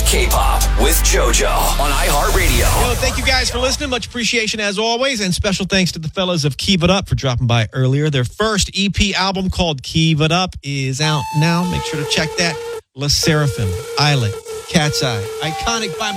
K-pop with JoJo on iHeartRadio. Yo, thank you guys for listening. Much appreciation as always. And special thanks to the fellas of Keep It Up for dropping by earlier. Their first EP album called Keep It Up is out now. Make sure to check that. La Seraphim, Islet, Cat's Eye, iconic by